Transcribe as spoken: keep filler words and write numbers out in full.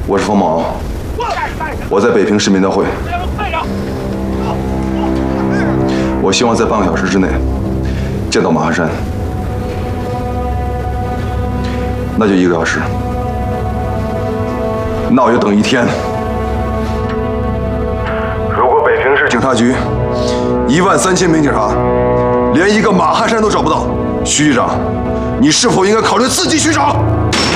我是冯某，我在北平市民大会。我希望在半个小时之内见到马汉山，那就一个小时，那我就等一天。如果北平市警察局一万三千名警察连一个马汉山都找不到，徐局长，你是否应该考虑自己去找？